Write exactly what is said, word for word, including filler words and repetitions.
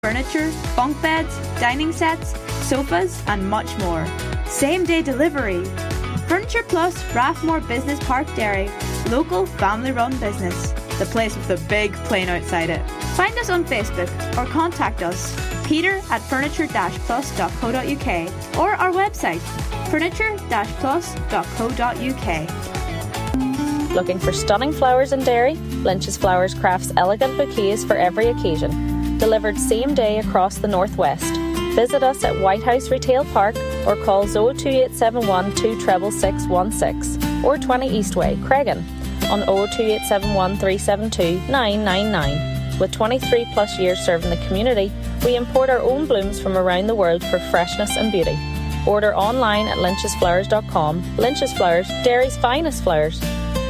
furniture, bunk beds, dining sets, sofas, and much more. Same-day delivery. Furniture Plus, Rathmore Business Park Derry. Local, family-run business. The place with the big plane outside it. Find us on Facebook or contact us, Peter at furniture dash plus dot co dot uk or our website, furniture dash plus dot co dot uk. Looking for stunning flowers in Derry? Lynch's Flowers crafts elegant bouquets for every occasion. Delivered same day across the northwest. Visit us at White House Retail Park or call oh two eight seven one, two six six one six or twenty Eastway, Cregan on oh two eight seven one, three seven two, nine nine nine. With twenty-three plus years serving the community, we import our own blooms from around the world for freshness and beauty. Order online at lynches flowers dot com. Lynch's Flowers, Derry's finest flowers.